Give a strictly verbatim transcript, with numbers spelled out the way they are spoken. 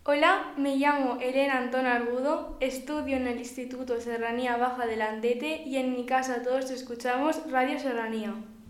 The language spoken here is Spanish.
Hola, me llamo Elena Antón Argudo, estudio en el Instituto Serranía Baja de Landete y en mi casa todos escuchamos Radio Serranía.